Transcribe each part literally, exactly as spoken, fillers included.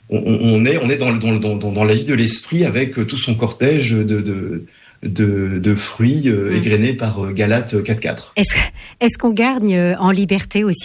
on, on est, on est dans, dans, dans, dans la vie de l'esprit avec tout son cortège de, de, de, de fruits euh, égrenés par euh, Galates quatre quatre. Est-ce, est-ce qu'on gagne en liberté aussi ?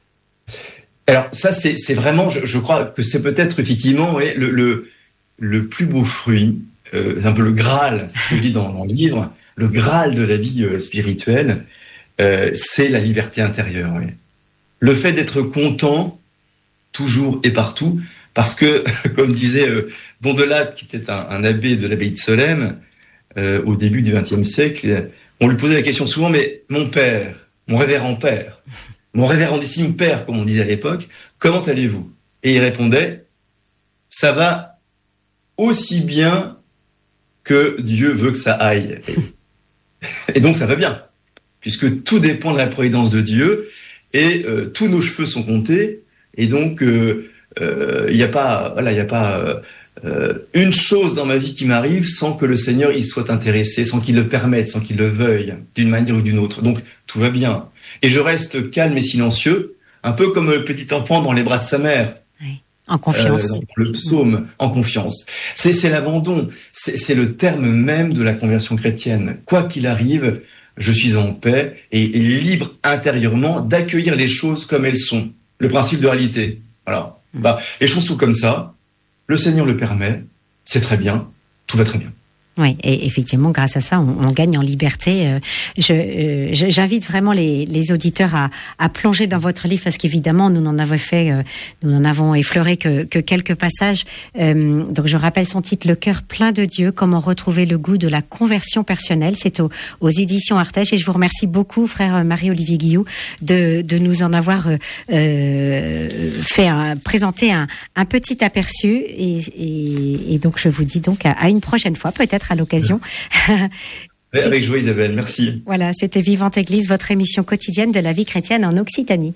Alors ça, c'est, c'est vraiment, je, je crois que c'est peut-être effectivement ouais, le, le, le plus beau fruit, euh, un peu le Graal, ce que je dis dans, dans le livre, le Graal de la vie euh, spirituelle, euh, c'est la liberté intérieure. Ouais. Le fait d'être content toujours et partout, parce que, comme disait euh, Bondelade, qui était un, un abbé de l'abbaye de Solesmes, euh, au début du vingtième siècle, on lui posait la question souvent, mais mon père, mon révérend père, mon révérendissime père, comme on disait à l'époque, comment allez-vous ? Et il répondait, ça va aussi bien que Dieu veut que ça aille. Et, et donc ça va bien, puisque tout dépend de la providence de Dieu, et euh, tous nos cheveux sont comptés, et donc il euh, euh, n'y a pas, voilà, il y a pas euh, euh, une chose dans ma vie qui m'arrive sans que le Seigneur y soit intéressé, sans qu'il le permette, sans qu'il le veuille, d'une manière ou d'une autre. Donc tout va bien. Et je reste calme et silencieux, un peu comme le petit enfant dans les bras de sa mère. Oui, en confiance. Euh, le psaume, en confiance. C'est, c'est l'abandon, c'est, c'est le terme même de la conversion chrétienne. Quoi qu'il arrive, je suis en paix et, et libre intérieurement d'accueillir les choses comme elles sont. Le principe de réalité. Voilà. Mmh. Bah, les choses sont comme ça, le Seigneur le permet, c'est très bien, tout va très bien. Oui, et effectivement, grâce à ça, on, on gagne en liberté. Euh, je, euh, je, j'invite vraiment les, les auditeurs à, à plonger dans votre livre, parce qu'évidemment, nous n'en avons fait, euh, nous n'en avons effleuré que, que quelques passages. Euh, donc, je rappelle son titre, Le cœur plein de Dieu, comment retrouver le goût de la conversion personnelle. C'est aux, aux éditions Artege, et je vous remercie beaucoup, frère Marie-Olivier Guillou, de, de nous en avoir euh, fait un, présenté un, un petit aperçu. Et, et, et donc, je vous dis donc à, à une prochaine fois, peut-être à l'occasion. Avec joie, Isabelle, merci. Voilà, c'était Vivante Église, votre émission quotidienne de la vie chrétienne en Occitanie.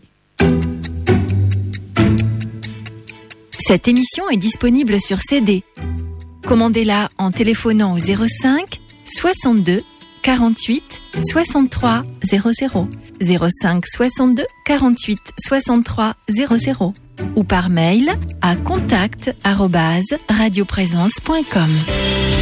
Cette émission est disponible sur C D. Commandez-la en téléphonant au zéro cinq soixante-deux quarante-huit soixante-trois zéro zéro, zéro cinq soixante-deux quarante-huit soixante-trois zéro zéro ou par mail à contact arobase radioprésence point com.